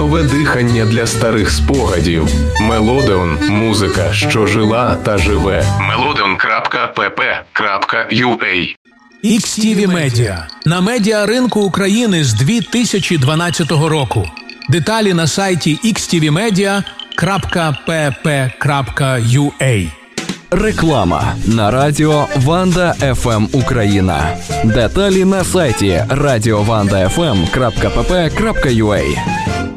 нове дихання для старих спогадів. Мелодеон – музика, що жила та живе. Melodeon.pp.ua XTV Media. На медіаринку України з 2012 року. Деталі на сайті xtvmedia.pp.ua. Реклама на радіо Ванда ФМ Україна. Деталі на сайті radiovandafm.pp.ua.